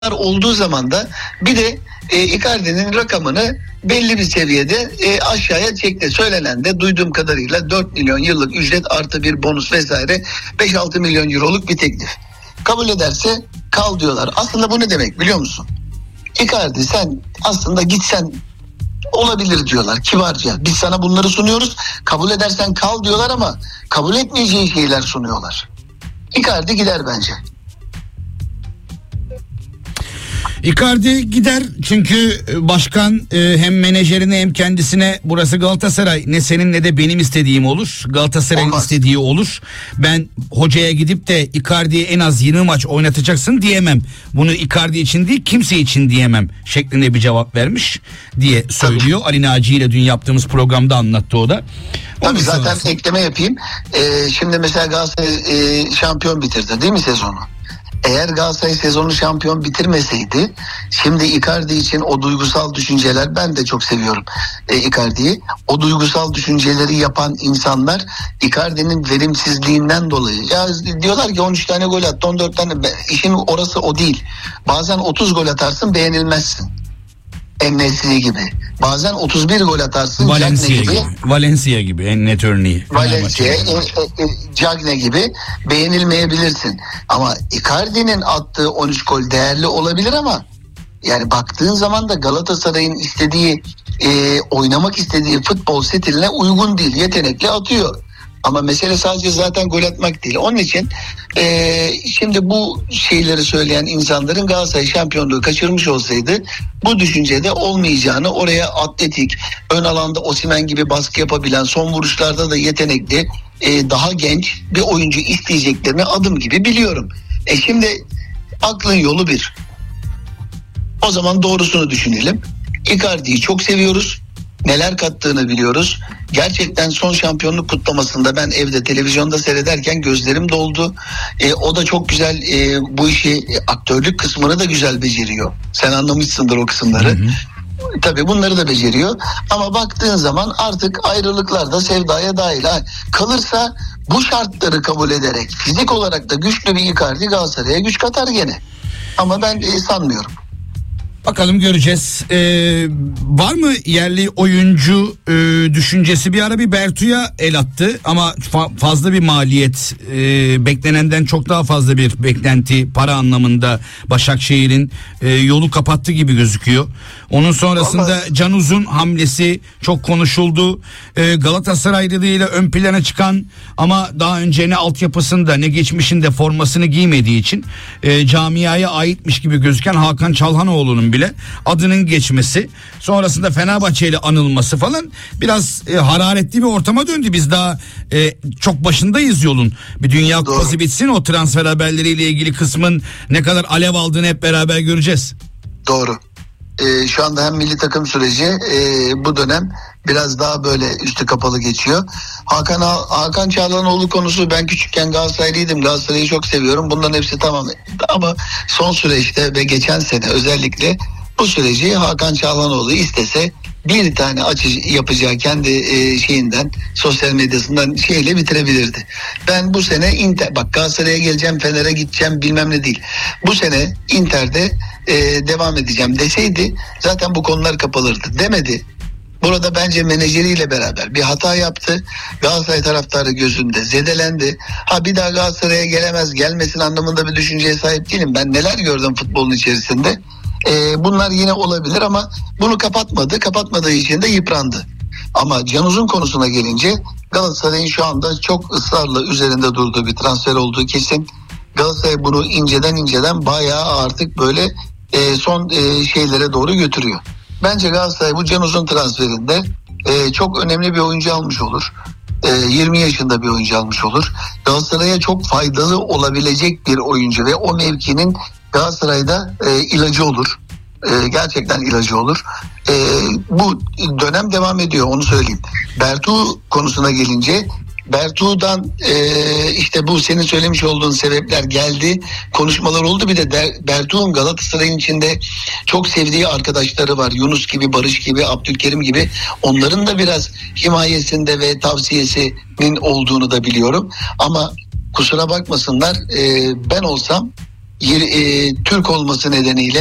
olduğu zaman da bir de Icardi'nin rakamını belli bir seviyede aşağıya çekti. Söylenen de duyduğum kadarıyla 4 milyon yıllık ücret artı bir bonus vesaire 5-6 milyon euroluk bir teklif. Kabul ederse kal diyorlar. Aslında bu ne demek biliyor musun? Icardi sen aslında gitsen olabilir diyorlar kibarca. Biz sana bunları sunuyoruz. Kabul edersen kal diyorlar ama kabul etmeyeceği şeyler sunuyorlar. Icardi gider bence. Icardi gider çünkü başkan hem menajerine hem kendisine burası Galatasaray, ne senin ne de benim istediğim olur. Galatasaray'ın istediği olur. Ben hocaya gidip de Icardi'ye en az 20 maç oynatacaksın diyemem. Bunu Icardi için değil kimse için diyemem şeklinde bir cevap vermiş diye söylüyor. Tabii. Ali Naci ile dün yaptığımız programda anlattı o da. Tabii zaten ekleme yapayım. Şimdi mesela Galatasaray şampiyon bitirdi değil mi sezonu? Eğer Galatasaray sezonu şampiyon bitirmeseydi şimdi Icardi için o duygusal düşünceler, ben de çok seviyorum Icardi'yi, o duygusal düşünceleri yapan insanlar Icardi'nin verimsizliğinden dolayı ya diyorlar ki 13 tane gol attı 14 tane, işin orası o değil. Bazen 30 gol atarsın beğenilmezsin. En-Nesyri gibi. Bazen 31 gol atarsın. Valencia gibi en net örneği. Cagne gibi beğenilmeyebilirsin. Ama Icardi'nin attığı 13 gol değerli olabilir ama yani baktığın zaman da Galatasaray'ın istediği oynamak istediği futbol stiline uygun değil. Yetenekli atıyor. Ama mesele sadece zaten gol atmak değil. Onun için şimdi bu şeyleri söyleyen insanların Galatasaray şampiyonluğu kaçırmış olsaydı bu düşüncede olmayacağını, oraya atletik, ön alanda Osimhen gibi baskı yapabilen, son vuruşlarda da yetenekli, daha genç bir oyuncu isteyeceklerini adım gibi biliyorum. Şimdi aklın yolu bir. O zaman doğrusunu düşünelim. Icardi'yi çok seviyoruz. Neler kattığını biliyoruz. Gerçekten son şampiyonluk kutlamasında ben evde televizyonda seyrederken gözlerim doldu. O da çok güzel bu işi, aktörlük kısmını da güzel beceriyor. Sen anlamışsındır o kısımları. Hı hı. Tabii bunları da beceriyor. Ama baktığın zaman artık ayrılıklar da sevdaya dahil. Kalırsa bu şartları kabul ederek fizik olarak da güçlü bir Icardi Galatasaray'a güç katar gene. Ama ben sanmıyorum. Bakalım göreceğiz. Var mı yerli oyuncu düşüncesi? Bir ara bir Bertu'ya el attı ama fazla bir maliyet, beklenenden çok daha fazla bir beklenti para anlamında Başakşehir'in yolu kapattı gibi gözüküyor. Onun sonrasında Can Uzun hamlesi çok konuşuldu. Galatasaray'da ile ön plana çıkan ama daha önce ne altyapısında ne geçmişinde formasını giymediği için camiaya aitmiş gibi gözüken Hakan Çalhanoğlu'nun bile adının geçmesi, sonrasında Fenerbahçe ile anılması falan biraz hararetli bir ortama döndü. Biz daha çok başındayız yolun. Bir Dünya Kupası bitsin, o transfer haberleriyle ilgili kısmın ne kadar alev aldığını hep beraber göreceğiz. Doğru. Şu anda hem milli takım süreci bu dönem biraz daha böyle üstü kapalı geçiyor. Hakan Çalhanoğlu konusu, ben küçükken Galatasaraylıydım. Galatasaray'ı çok seviyorum. Bunların hepsi tamam. Ama son süreçte ve geçen sene özellikle bu süreci Hakan Çalhanoğlu istese bir tane yapacağı kendi şeyinden, sosyal medyasından şeyle bitirebilirdi. Ben bu sene bak Galatasaray'a geleceğim, Fener'e gideceğim bilmem ne değil. Bu sene Inter'de devam edeceğim deseydi zaten bu konular kapalırdı. Demedi. Burada bence menajeriyle beraber bir hata yaptı. Galatasaray taraftarı gözünde zedelendi. Bir daha Galatasaray'a gelmesin anlamında bir düşünceye sahip değilim. Ben neler gördüm futbolun içerisinde. Bunlar yine olabilir ama bunu kapatmadı. Kapatmadığı için de yıprandı. Ama Can Uzun konusuna gelince Galatasaray'ın şu anda çok ısrarla üzerinde durduğu bir transfer olduğu kesin. Galatasaray bunu inceden bayağı artık böyle son şeylere doğru götürüyor. Bence Galatasaray bu Can Uzun transferinde çok önemli bir oyuncu almış olur. 20 yaşında bir oyuncu almış olur. Galatasaray'a çok faydalı olabilecek bir oyuncu ve o mevkinin Galatasaray'da ilacı olur. Gerçekten ilacı olur. Bu dönem devam ediyor, onu söyleyeyim. Bertu konusuna gelince, Bertu'dan işte bu senin söylemiş olduğun sebepler geldi, konuşmalar oldu. Bir de Bertu'nun Galatasaray'ın içinde çok sevdiği arkadaşları var. Yunus gibi, Barış gibi, Abdülkerim gibi. Onların da biraz himayesinde ve tavsiyesinin olduğunu da biliyorum. Ama kusura bakmasınlar, ben olsam Türk olması nedeniyle